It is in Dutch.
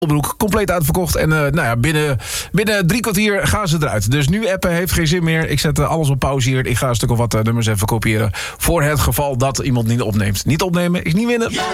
Broek, compleet uitverkocht. En binnen 3 kwartier gaan ze eruit. Dus nu appen heeft geen zin meer. Ik zet alles op pauze hier. Ik ga een stuk of wat nummers even kopiëren. Voor het geval dat iemand niet opneemt. Niet opnemen is niet winnen.